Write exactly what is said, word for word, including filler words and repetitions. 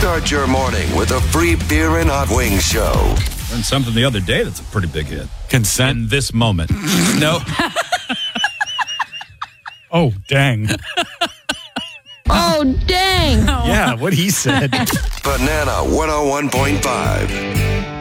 Start your morning with a free beer and hot wings show. Learned something the other day that's a pretty big hit. Consent. In this moment. No. Oh, dang. Oh, dang. Yeah, what he said. Banana one oh one point five.